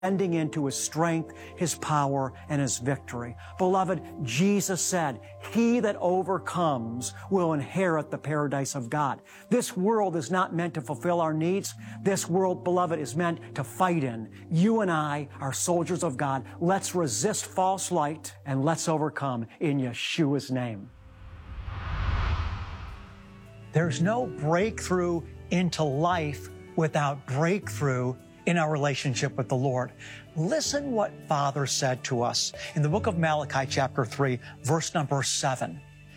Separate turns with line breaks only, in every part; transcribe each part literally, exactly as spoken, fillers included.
ending into His strength, His power, and His victory. Beloved, Jesus said, he that overcomes will inherit the paradise of God. This world is not meant to fulfill our needs. This world, beloved, is meant to fight in. You and I are soldiers of God. Let's resist false light and let's overcome in Yeshua's name. There's no breakthrough into life without breakthrough in our relationship with the Lord. Listen what Father said to us in the book of Malachi, chapter three, verse number seven.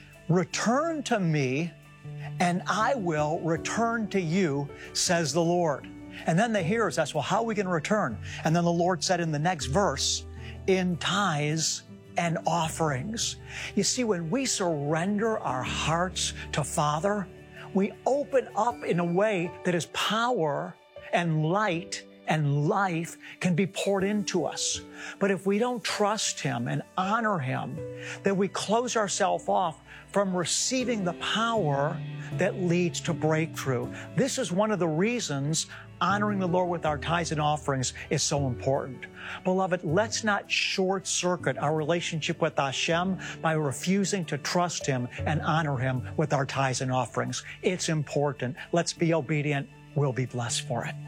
Return to me, and I will return to you, says the Lord. And then the hearers asked, well, how are we going to return? And then the Lord said in the next verse, in tithes and offerings. You see, when we surrender our hearts to Father, we open up in a way that His power and light and life can be poured into us. But if we don't trust Him and honor Him, then we close ourselves off from receiving the power that leads to breakthrough. This is one of the reasons honoring the Lord with our tithes and offerings is so important. Beloved, let's not short-circuit our relationship with Hashem by refusing to trust Him and honor Him with our tithes and offerings. It's important. Let's be obedient. We'll be blessed for it.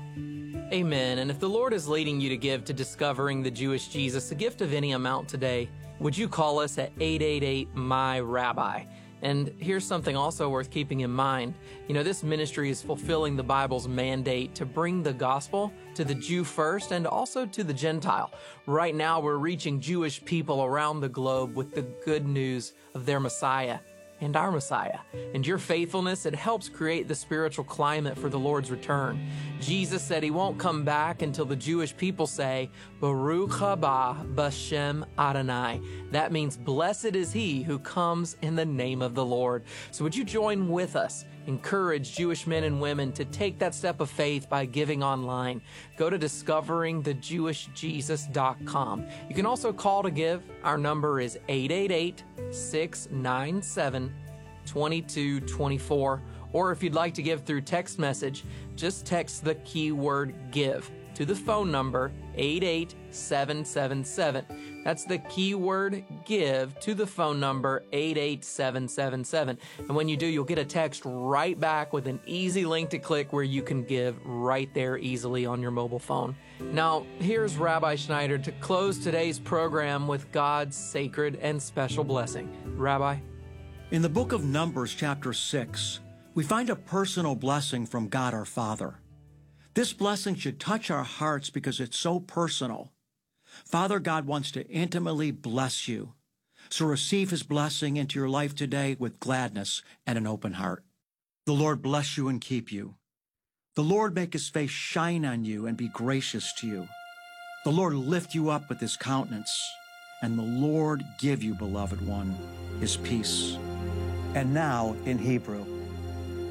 Amen. And if the Lord is leading you to give to Discovering the Jewish Jesus, a gift of any amount today, would you call us at eight eight eight, M Y, Rabbi? And here's something also worth keeping in mind. You know, this ministry is fulfilling the Bible's mandate to bring the gospel to the Jew first and also to the Gentile. Right now, we're reaching Jewish people around the globe with the good news of their Messiah and our Messiah. And your faithfulness, it helps create the spiritual climate for the Lord's return. Jesus said He won't come back until the Jewish people say, Baruch haba b'shem Adonai. That means blessed is he who comes in the name of the Lord. So would you join with us? Encourage Jewish men and women to take that step of faith by giving online. Go to discovering the jewish jesus dot com. You can also call to give. Our number is eight eight eight, six nine seven, two two two four. Or if you'd like to give through text message, just text the keyword GIVE to the phone number eight eight seven seven seven. That's the keyword GIVE to the phone number eight eight seven seven seven. And when you do, you'll get a text right back with an easy link to click where you can give right there easily on your mobile phone. Now, here's Rabbi Schneider to close today's program with God's sacred and special blessing. Rabbi?
In the book of Numbers, chapter six, we find a personal blessing from God our Father. This blessing should touch our hearts because it's so personal. Father God wants to intimately bless you. So receive His blessing into your life today with gladness and an open heart. The Lord bless you and keep you. The Lord make His face shine on you and be gracious to you. The Lord lift you up with His countenance. And the Lord give you, beloved one, His peace. And now in Hebrew.